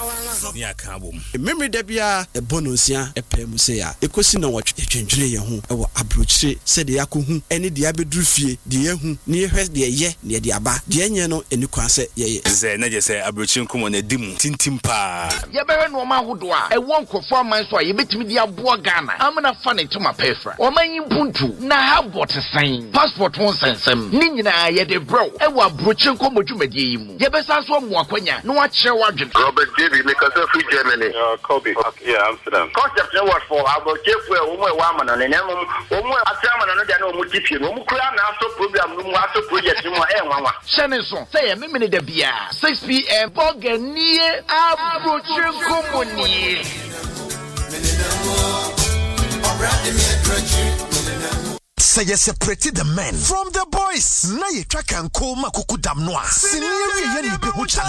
ni akabom memory da bia e bonusia e pem se ya ekosi na wotwe twentwene ye ho e wo abrochire se de yakohu ene de abeduru fie de yehu ne yehwe de ye ne de aba de enye no eni kwa se ye ze na je se abrochire nkomo na dimu tintim pa ye bewe no ma hodo a e won kofo aman so a ye betimi de aboa Ghana amana fa ne tuma pefra o man yimpuntu na habot san passport won sensem ni nyina ye de bro e wo abrochire nkomo dwumade yi mu ye besa so mu akwanya no a kire wadwen Robert David because of Germany Kobe yeah Amsterdam concept was for abrochire for omo e wa amana ne nemu omo atrama no de na omo tipie no omo kura na so program no mu aso project mu e nwanwa shene so say ye memene da bia 6 p.m. Boganie abrochire nkomo ni Say you separate the men from the boys. Na ye track and call makuku damnoa. Senior ye ni be